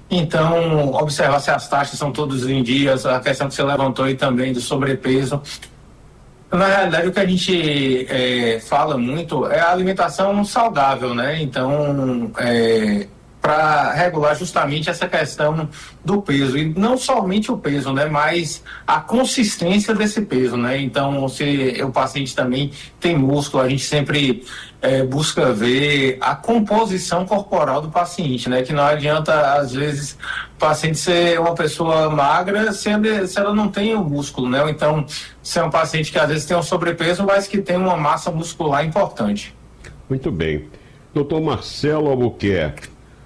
Então, observar se as taxas são todas em dias, a questão que você levantou aí também do sobrepeso. Na realidade, o que a gente fala muito é a alimentação saudável, né? Então, para regular justamente essa questão do peso, e não somente o peso, né? Mas a consistência desse peso, né? Então, se o paciente também tem músculo, a gente sempre busca ver a composição corporal do paciente, né? Que não adianta, às vezes, o paciente ser uma pessoa magra se ela não tem o músculo, né? Ou então, se é um paciente que às vezes tem um sobrepeso, mas que tem uma massa muscular importante. Muito bem. Doutor Marcelo Albuquerque,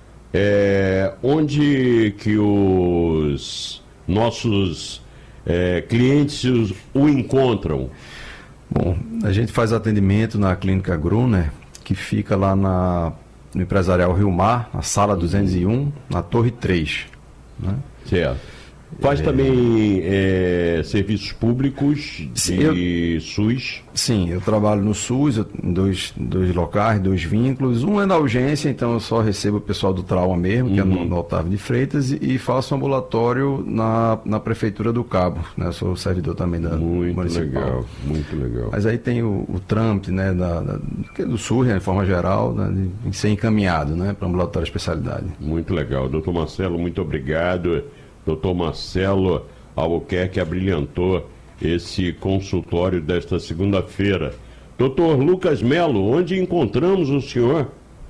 onde que os nossos clientes o encontram? Bom, a gente faz atendimento na Clínica Gruner, que fica lá no Empresarial Rio Mar, na sala 201, na Torre 3. Né? Certo. Faz também serviços públicos de SUS? Sim, eu trabalho no SUS, em dois locais, 2 vínculos. Um é na urgência, então eu só recebo o pessoal do trauma mesmo, que é no Otávio de Freitas, e faço um ambulatório na Prefeitura do Cabo. Né? Eu sou servidor também da municipal. Muito legal. Mas aí tem o trâmite, né, do SUS, né, de forma geral, né, de ser encaminhado, né, para ambulatório de especialidade. Muito legal. Doutor Marcelo, muito obrigado. Doutor Marcelo Albuquerque abrilhantou esse consultório desta segunda-feira. Doutor Lucas Melo, onde encontramos o senhor?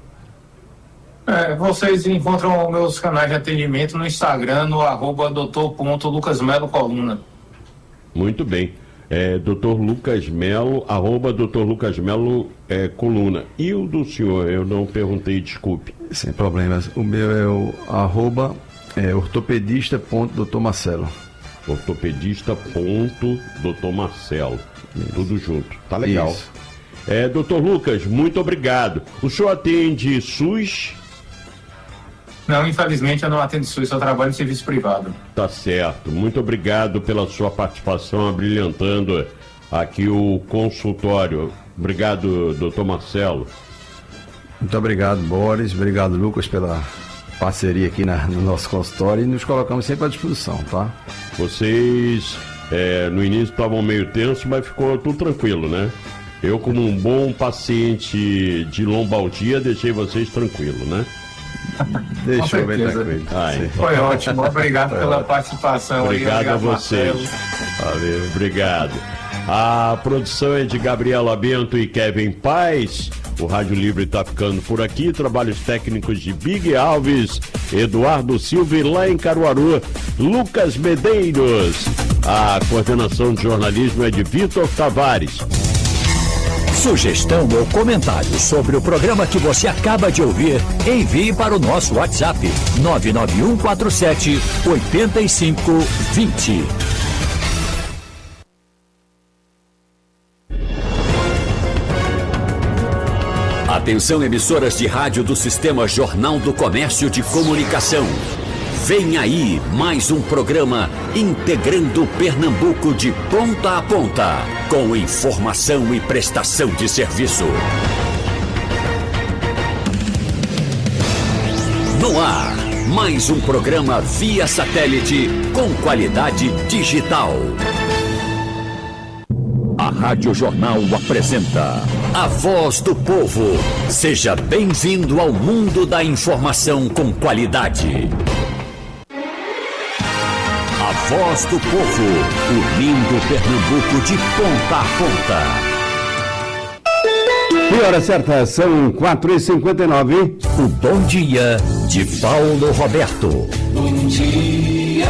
Vocês encontram meus canais de atendimento no Instagram, no @doutor.lucasmelocoluna. Muito bem. Doutor Lucas Melo, @doutor Lucas Melo coluna. E o do senhor? Eu não perguntei, desculpe. Sem problemas. O meu é o ortopedista.Dr. Marcelo. Ortopedista.Dr. Marcelo. Isso. Tudo junto. Tá legal. Isso. Doutor Lucas, muito obrigado. O senhor atende SUS? Não, infelizmente eu não atendo SUS, eu trabalho em serviço privado. Tá certo. Muito obrigado pela sua participação, abrilhantando aqui o consultório. Obrigado, doutor Marcelo. Muito obrigado, Boris. Obrigado, Lucas, pela parceria aqui no nosso consultório, e nos colocamos sempre à disposição, tá? Vocês no início estavam meio tensos, mas ficou tudo tranquilo, né? Eu, como um bom paciente de lombalgia, deixei vocês tranquilos, né? Deixou bem tranquilo. Foi ótimo, obrigado pela participação. Obrigado a vocês. Valeu, obrigado. A produção é de Gabriela Bento e Kevin Paz. O Rádio Livre está ficando por aqui. Trabalhos técnicos de Big Alves, Eduardo Silva e lá em Caruaru, Lucas Medeiros. A coordenação de jornalismo é de Vitor Tavares. Sugestão ou comentário sobre o programa que você acaba de ouvir, envie para o nosso WhatsApp 99147-8520. Atenção, emissoras de rádio do Sistema Jornal do Comércio de Comunicação. Vem aí mais um programa integrando Pernambuco de ponta a ponta, com informação e prestação de serviço. No ar, mais um programa via satélite com qualidade digital. A Rádio Jornal apresenta A Voz do Povo. Seja bem-vindo ao mundo da informação com qualidade. A Voz do Povo, unindo Pernambuco de ponta a ponta. E hora certa, são 4h59. O Bom Dia de Paulo Roberto. Bom dia.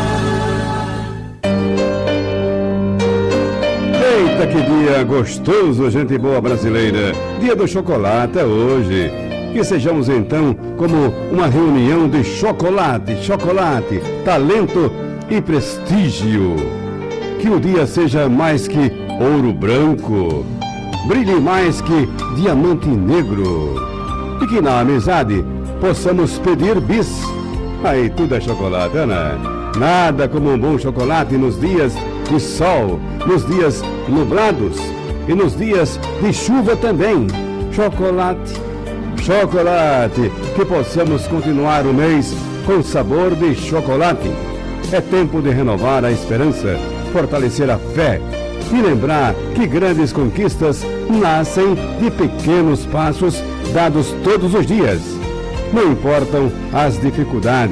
Eita, que dia gostoso, gente boa brasileira. Dia do chocolate é hoje. Que sejamos então como uma reunião de chocolate, talento e prestígio. Que o dia seja mais que ouro branco, brilhe mais que diamante negro. E que na amizade possamos pedir bis. Aí tudo é chocolate, né? Nada como um bom chocolate nos dias de sol, nos dias nublados e nos dias de chuva também. Chocolate, que possamos continuar o mês com sabor de chocolate. É tempo de renovar a esperança, fortalecer a fé e lembrar que grandes conquistas nascem de pequenos passos dados todos os dias. Não importam as dificuldades.